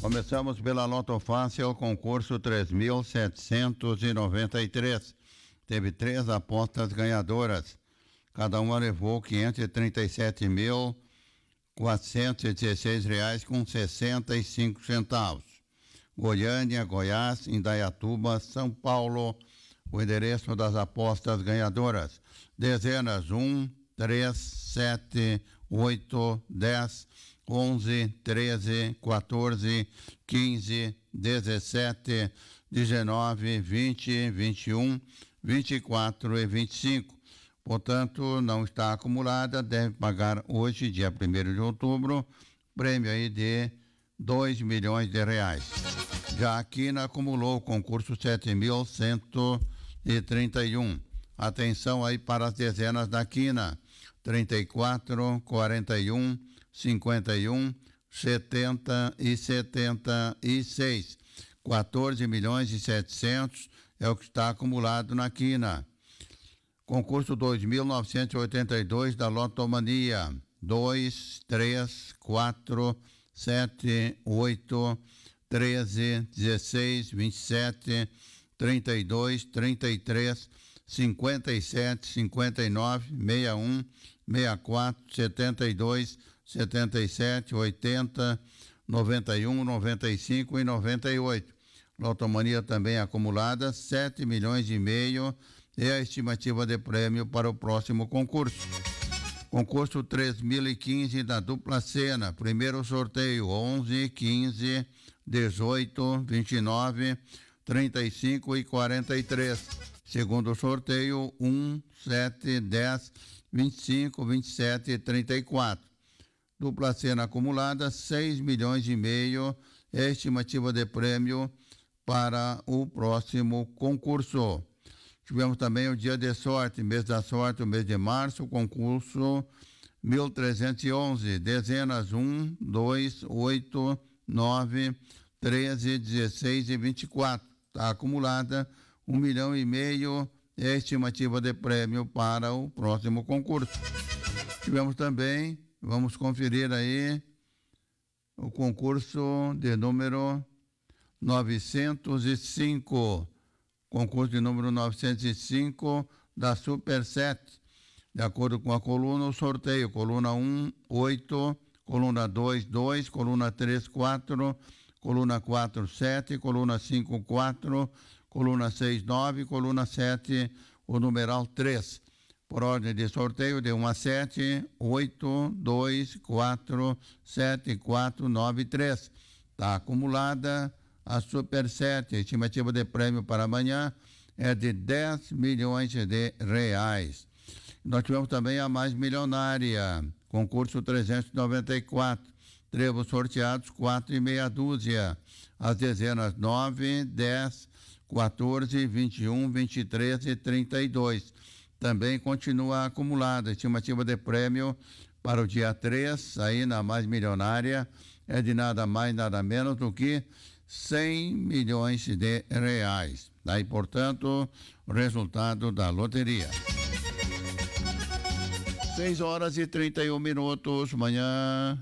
Começamos pela Loto Fácil, concurso 3.793. Teve 3 apostas ganhadoras. Cada uma levou R$537.416,65. Goiânia, Goiás, Indaiatuba, São Paulo. O endereço das apostas ganhadoras: dezenas 1, 3, 7, 8, 10, 11, 13, 14, 15, 17, 19, 20, 21, 24 e 25. Portanto, não está acumulada, deve pagar hoje, dia 1º de outubro, prêmio aí de R$2 milhões. Já a Quina acumulou o concurso 7.131. Atenção aí para as dezenas da Quina: 34, 41, 51, 70 e 76. 14.700.000 é o que está acumulado na Quina. Concurso 2.982 da Lotomania: 2, 3, 4, 7, 8, 13, 16, 27, 32, 33, 57, 59, 61, 64, 72, 77, 80, 91, 95 e 98. Lotomania também acumulada, 7 milhões e meio é a estimativa de prêmio para o próximo concurso. Concurso 3015 da dupla Sena. Primeiro sorteio: 11, 15, 18, 29, 35 e 43. Segundo sorteio: 1, 7, 10, 25, 27 e 34. Dupla Sena acumulada, 6 milhões e meio é a estimativa de prêmio para o próximo concurso. Tivemos também o dia de sorte, mês da sorte, o mês de março, concurso 1311, dezenas 1, 2, 8, 9, 13, 16 e 24. Está acumulada 1 milhão e meio é a estimativa de prêmio para o próximo concurso. Tivemos também, vamos conferir aí, o concurso de número 905. Concurso de número 905 da Super 7. De acordo com a coluna, o sorteio: coluna 1, 8, coluna 2, 2, coluna 3, 4, coluna 4, 7, coluna 5, 4, coluna 6, 9, coluna 7, o numeral 3. Por ordem de sorteio, de 1 a 7, 8, 2, 4, 7, 4, 9, 3. Está acumulada a Super 7. A estimativa de prêmio para amanhã é de 10 milhões de reais. Nós tivemos também a mais milionária, concurso 394. Trevos sorteados, 4 e meia dúzia. As dezenas 9, 10, 14, 21, 23 e 32. Também continua acumulada. A estimativa de prêmio para o dia 3, aí na mais milionária, é de nada mais, nada menos do que 100 milhões de reais. Daí, portanto, o resultado da loteria. 6h31, manhã,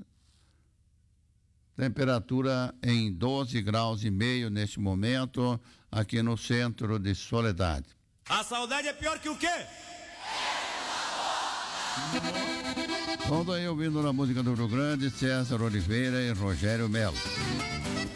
temperatura em 12 graus e meio neste momento, aqui no centro de Soledade. A saudade é pior que o quê? Vamos aí ouvindo a música do Rio Grande, César Oliveira e Rogério Melo.